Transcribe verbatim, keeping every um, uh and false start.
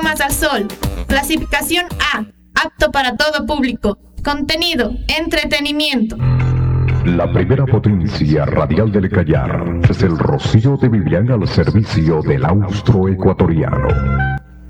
Bromas al Sol. Clasificación A. Apto para todo público. Contenido: entretenimiento. La primera potencia radial del Callao es el rocío de Vivian al servicio del austro ecuatoriano.